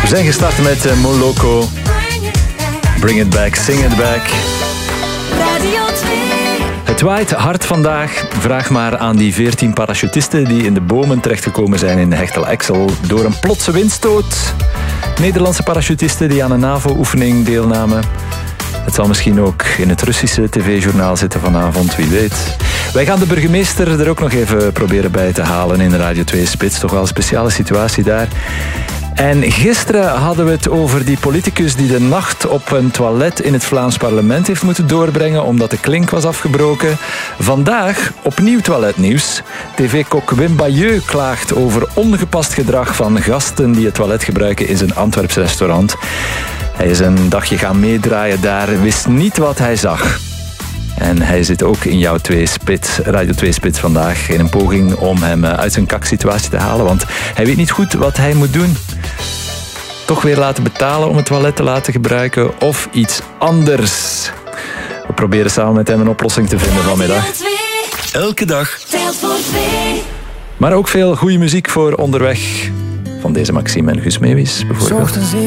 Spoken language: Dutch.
We zijn gestart met Moloko. Bring it back, sing it back. Radio 2. Het waait hard vandaag. Vraag maar aan die 14 parachutisten die in de bomen terechtgekomen zijn in Hechtel-Exel door een plotse windstoot. Nederlandse parachutisten die aan een NAVO-oefening deelnamen. Het zal misschien ook in het Russische tv-journaal zitten vanavond, wie weet. Wij gaan de burgemeester er ook nog even proberen bij te halen in Radio 2 Spits. Toch wel een speciale situatie daar. En gisteren hadden we het over die politicus die de nacht op een toilet in het Vlaams parlement heeft moeten doorbrengen omdat de klink was afgebroken. Vandaag opnieuw toiletnieuws. TV-kok Wim Bayeux klaagt over ongepast gedrag van gasten die het toilet gebruiken in zijn Antwerps restaurant. Hij is een dagje gaan meedraaien daar, wist niet wat hij zag. En hij zit ook in jouw Radio 2 Spits vandaag in een poging om hem uit zijn kaksituatie te halen, want hij weet niet goed wat hij moet doen. Toch weer laten betalen om het toilet te laten gebruiken of iets anders. We proberen samen met hem een oplossing te vinden vanmiddag. Elke dag. Telt voor 2. Maar ook veel goede muziek voor onderweg. Van deze Maxime en Guus Meeuwis bijvoorbeeld.